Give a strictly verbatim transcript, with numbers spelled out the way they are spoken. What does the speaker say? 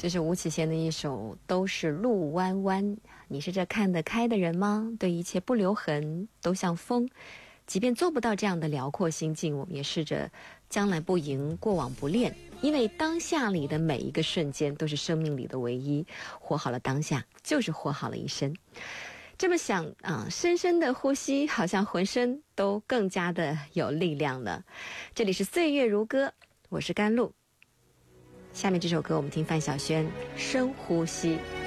这是吴启贤的一首《都是路弯弯》。你是这看得开的人吗？对一切不留痕，都像风。即便做不到这样的辽阔心境，我们也试着将来不迎，过往不恋。因为当下里的每一个瞬间都是生命里的唯一，活好了当下，就是活好了一生。这么想啊，深深的呼吸，好像浑身都更加的有力量了。这里是岁月如歌，我是甘露。下面这首歌我们听范晓萱《深呼吸》。